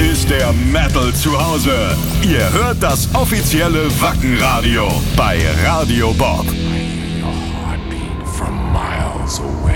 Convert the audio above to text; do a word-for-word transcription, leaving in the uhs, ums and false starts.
ist der Metal zu Hause. Ihr hört das offizielle Wacken-Radio bei Radio Bob. I hear your heartbeat from miles away.